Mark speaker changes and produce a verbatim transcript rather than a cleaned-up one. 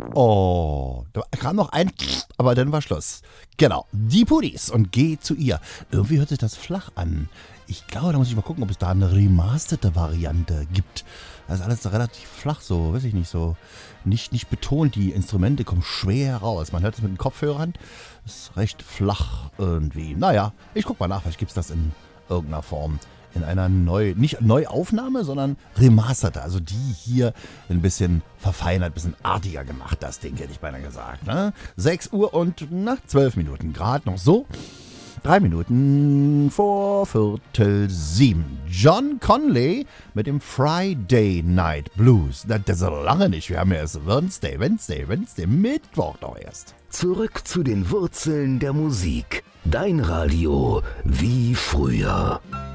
Speaker 1: Oh, da kam noch ein, aber dann war Schluss. Genau, die Pudis und geh zu ihr. Irgendwie hört sich das flach an. Ich glaube, da muss ich mal gucken, ob es da eine remasterte Variante gibt. Das ist alles relativ flach, so, weiß ich nicht, so nicht, nicht betont. Die Instrumente kommen schwer raus. Man hört es mit den Kopfhörern. Ist recht flach irgendwie. Naja, ich guck mal nach, vielleicht gibt es das in irgendeiner Form. In einer neu, nicht Neuaufnahme, sondern remasterte. Also die hier ein bisschen verfeinert, ein bisschen artiger gemacht, das Ding hätte ich beinahe gesagt. Ne? sechs Uhr und na, zwölf Minuten. Gerade noch so. Drei Minuten vor Viertel sieben. John Conley mit dem Friday Night Blues. Das ist so lange nicht. Wir haben ja erst Wednesday, Wednesday, Wednesday, Mittwoch doch erst.
Speaker 2: Zurück zu den Wurzeln der Musik. Dein Radio wie früher.